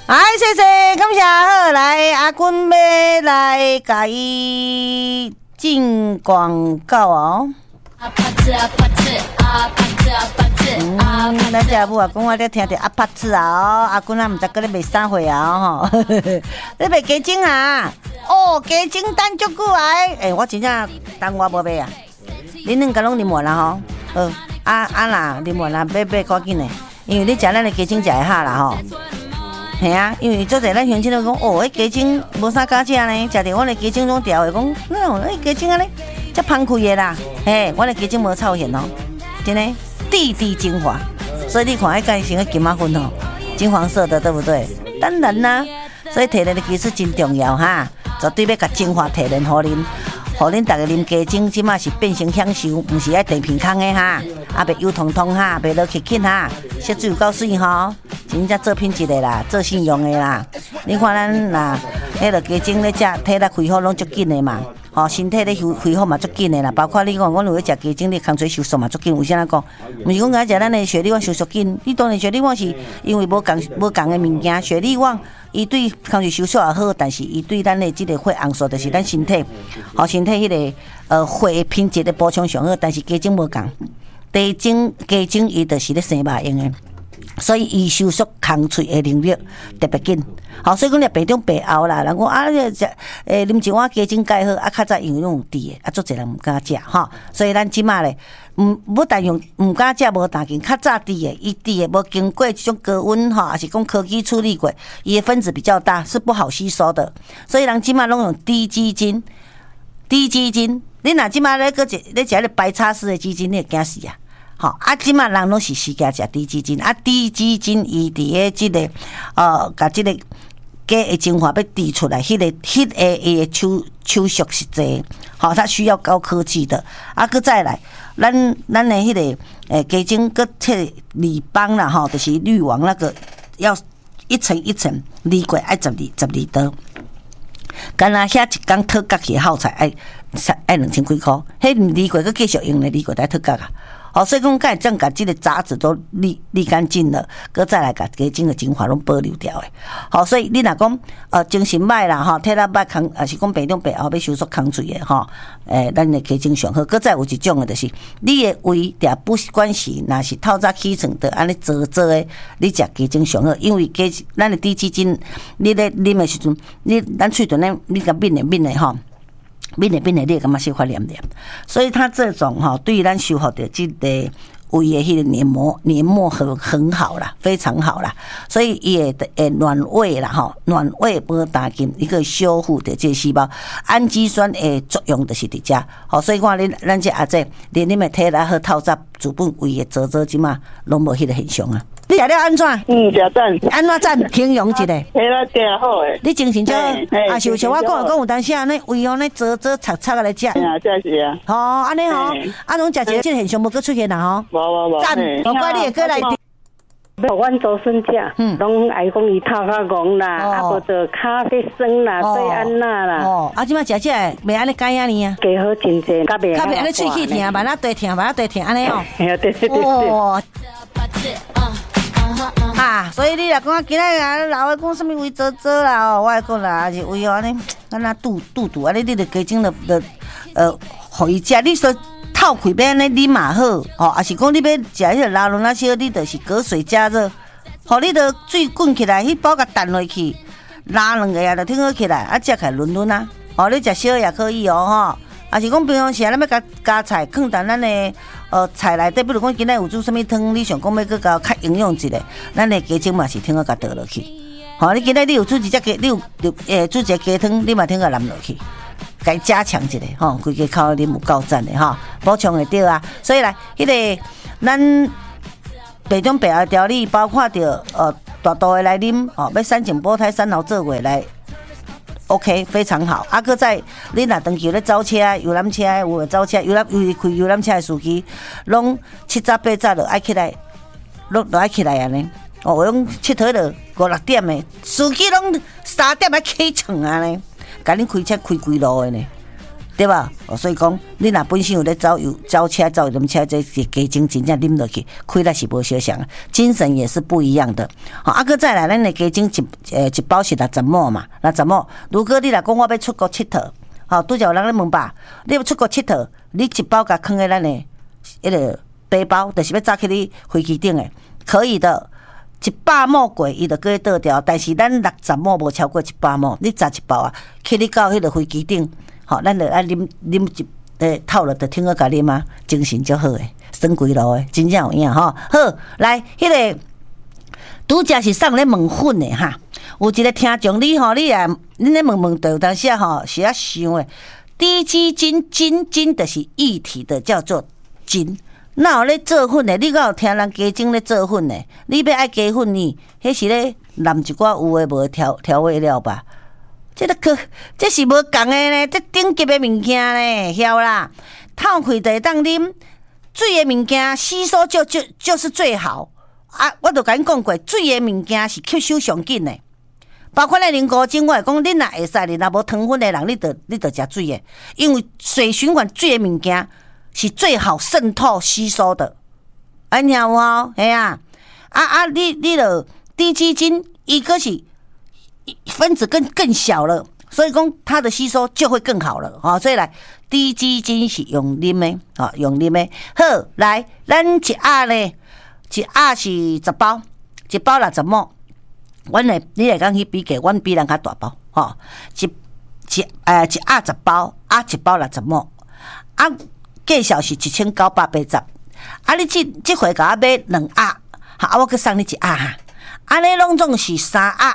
谢谢，感谢好，来阿君要来甲伊进广告哦。咱这母啊，讲我咧听着阿帕子啊，阿君啊，毋知搁咧卖啥货啊吼，咧卖鸡精啊，哦，鸡精等足久来，我真正等我无买啊，恁两个拢啉完啦吼，啦，啉完啦，买赶紧的，因为你食咱的鸡精食会好啦吼。系啊，因为做侪咱乡亲都讲，迄鸡精无啥敢食呢，食着阮的鸡精种调的，讲鸡精安尼，才芳开的啦，嘿，阮的鸡精无臭咸哦，真的，滴滴精华，所以你看迄个先个金马粉哦，金黄色的，对不对？当然啦，所以提炼的技术真重要哈，绝对要甲精华提炼互恁。互恁大家啉鸡精，即马是变成享受，毋是爱地片空的哈，袂油通通哈，袂落去紧哈，色水有够水吼，真正做品质的啦，做信用的啦。你看咱啦，迄个鸡精咧食，体力恢复拢足紧的嘛，身体咧恢复嘛足紧的啦。包括你讲，我如果食鸡精，你空嘴收缩嘛足紧。为啥讲？毋是讲甲食咱的血力旺收缩紧，你当然血力旺是因为无共的物件，血力旺。伊对空气收缩也好，但是伊对咱的即个血红素，就是咱身体，身体迄个血品质的补充上好。但是鸡精无共，鸡精伊就是咧生肉用的，所以伊收缩空喙的能力特别紧。所以讲你白中白熬啦，人讲啉一碗鸡精介好，较早因为拢有猪的，足侪人毋敢食所以咱即马咧。不但用唔敢食无打紧，较早猪的，伊猪的无经过这种高温还是讲科技处理过，伊的分子比较大，是不好吸收的。所以人即马拢用低鸡精，你若即马咧食迄个白叉式的鸡精，你会惊死啊！即马人拢是死惊食低鸡精，低鸡精伊伫个即个甲即个鸡的精华要滴出来，迄个伊的手续是济，它需要高科技的。佮再来。咱的迄个鸡精搁摕铝邦啦就是滤网那个要一层一层滤过，爱12刀。干那遐一工脱角去耗材爱2000几箍，迄滤过搁继续用咧滤过来脱角啊。所以讲，该这样把这个杂质都沥干净了，搁再来把鸡精的精华拢保留掉的。所以你若讲精神歹啦体力歹空，是讲白中白后要收缩空嘴的咱的鸡精上好。搁再有一种的，就是你的胃也不管是若是透早起床的安尼做的，你食鸡精上好，因为咱的低鸡精，你咧啉的时阵，咱喙唇你甲抿的抿的，你会感觉小可黏黏，所以它这种对于咱修复的这个胃的迄个黏膜很好啦，非常好啦，所以伊会暖胃啦暖胃无打紧，一个修复的这个细胞，氨基酸的作用就是伫遮所以看咱这阿姐连你们体力好透早，主本胃的做即嘛拢无迄个现象啊。你食了安怎？ 食赞。 安怎赞？形容一下。 体力真好诶。 你精神就是像我讲有当时安尼胃呢做擦来食。 这是啊。 安尼拢食一个这个现象无搁出现啦无。 赞，难怪你会过来。 阮祖孙食，拢爱讲伊头壳戆啦，无做咖啡酸啦，对安那啦。 即摆食这个袂安尼解啊呢啊？ 加好真济，较袂安尼喙齿疼，慢仔对疼安尼对。 所以你若讲今仔老的讲什么胃做啦我会讲啦，是胃安尼，敢若肚安尼，你著鸡精互伊食，你说透开要安尼啉嘛好，也是讲你要食迄个拉伦那些，你著是隔水加热，你著水滚起来，迄包甲弹落去，拉两个就挺好起来，食起来润啊，你食小也可以也是讲平常时咱要加菜，放dans咱的菜内底，比如讲今仔有煮什么汤，你想讲要搁加较营养一个，咱的鸡精嘛是挺好甲倒落去。你今仔你有煮一只鸡，你有煮一个鸡汤，你嘛挺好淋落去，该加强一下规个口啉有够赞的补充会到啊。所以来，迄个咱白种白的调理，包括着大道的来啉要三井波胎、三劳做伙来。OK， 非常好。搁再你若长期咧走车、游览车，有走车、开游览车的司机，拢7早8早就爱起来，拢爱起来安尼。有种佚佗就5、6点的，司机拢3点要起床安尼，甲恁开车开规路的呢。 对吧？所以讲，你若本身有咧走车、走什么车，这加精真正啉落去，开力是无相像，精神也是不一样的。好，啊，搁再来，咱的加精一包是60毛嘛，60毛。如果你若讲我要出国佚佗，好，拄则有人咧问吧，你要出国佚佗，你一包甲放在咱的迄个背包，就是要扎去你飞机顶的，可以的。100毛过，伊就可以倒掉，但是咱60毛无超过100毛，你扎一包啊，去你到迄个飞机顶，吼，咱就爱啉透了就听个甲啉啊，精神就好诶，升几路诶，真正有影吼。好，来，迄个拄则是送咧问粉诶哈，有一个听众你吼，你啊，恁咧问对，有当时啊吼是啊想诶，低基金金就是液体的，叫做金。哪有咧做粉的？你敢有听人加精咧做粉的？你要爱加粉呢？迄是咧淋一寡有诶无调味料吧？这是无共诶呢，这顶级诶物件呢，晓啦。透开就会当啉，水诶物件吸收就是最好啊！我都甲你讲过，水诶物件是吸收上紧诶。包括咧啉古精，我会讲，恁若会使，你若无糖分诶人，你得食水诶，因为水循环水诶物件。是最好渗透吸收的，安听有无？嘿啊，你了低基金，一个是分子更小了，所以讲它的吸收就会更好了啊。所以来低基金是用啉的啊，用啉的。好，来，咱一盒呢，一盒是10包，一包60毛。你会讲去比价，阮比人较大包吼，一盒10包，一包60毛啊。介绍是1980，啊！你这回甲我买2盒，好，我去送你1盒哈。安尼拢总是3盒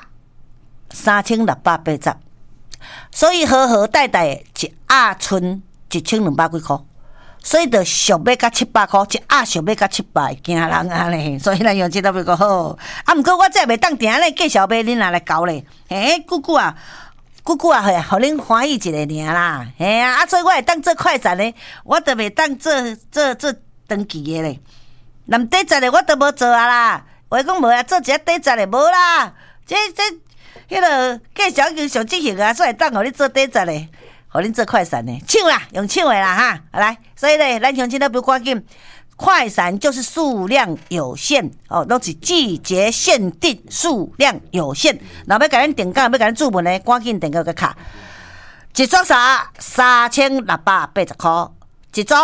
，3680，所以好好歹歹一盒剩1200几块，所以就俗要甲700块，一盒俗要甲700，惊人啊咧！所以咱用这特别个好。啊，毋过我再袂当定咧介绍买恁来交咧，嘿，久久啊，互恁欢喜一下尔啦，嘿啊，所以我会当做快闪咧，我都袂当做长期的咧。连短暂的我都无做啊啦，话讲无啊，做一下短暂的无啦。迄个介绍已经上执行啊，所以当互你做短暂的，互恁做快闪的，抢啦，用抢的啦哈，来，所以咧，咱乡亲都不赶紧。快闪就是数量有限哦，都是季节限定，数量有限。若要甲咱订购，要甲咱注文呢，赶紧订购个卡。一组3680块，一组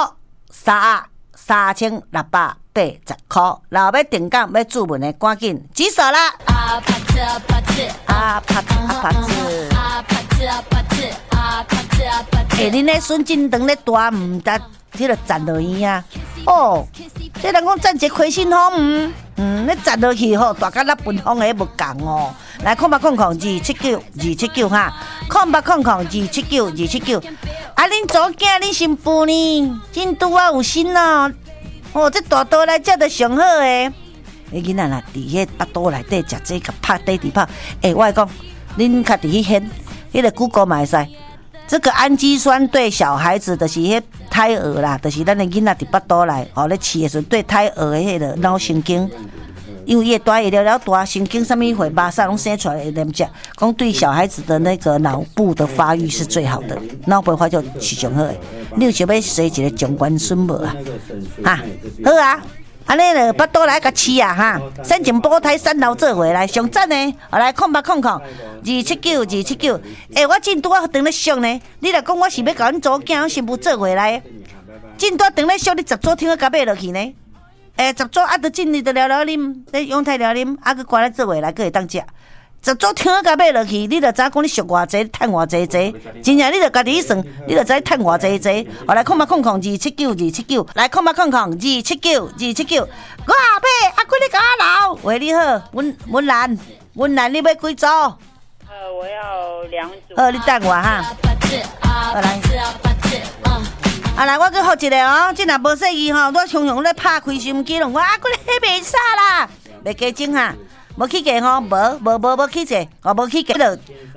3680块。若要订购要注文呢，赶紧举手啦！啊啪子啊啪子啊啪子啊啪子啊啪子啊啪子啊啪子啊啪子。恁咧孙振堂咧大毋得，迄个站落去啊！哦，这人讲站一亏心风，你站落去吼，大家那分风也无共哦。来，0800279279哈，0800279279。啊，恁祖囝恁新妇呢？真拄啊有心哦。哦，这大刀来食得上好诶。囡仔若伫迄巴肚内底食这个拍底底泡，我会讲，恁较伫去选，迄个 Google 嘛会使。这个氨基酸对小孩子就是迄胎儿啦，就是咱的囡仔伫巴肚内哦咧饲的时候，对胎儿的迄个脑神经，因为越大越了大神经什么会马上拢生出来会连接，讲对小孩子的那个脑部的发育是最好的，脑部发育是上好的。你有想要生一个中关孙无啊？哈，好啊。安尼咧，巴肚来甲饲啊哈，先前胞胎3老做回来，上赞呢。后来0800279279，我真拄啊等咧俗呢。你若讲我是要甲阮祖囝新妇做回来，真拄等咧俗，你10组听甲买落去呢？10组啊，得进你得聊聊啉，咧永泰聊啉，啊，佮关来做回来，佮会当食。10组听甲买落去，你就知讲你俗偌济，趁偌济，真正你就家己去算，你就知趁偌济。后来0800279279，来0800279279，我买阿贵你甲我留，为你好，温兰，你要几组？ 我要2组。 好，你等我哈。好来。来，我去复一个哦，这若无说伊吼，我常常咧拍开收音机咯，我阿贵你袂煞啦，袂加精哈。无去价吼，无去价，无去价，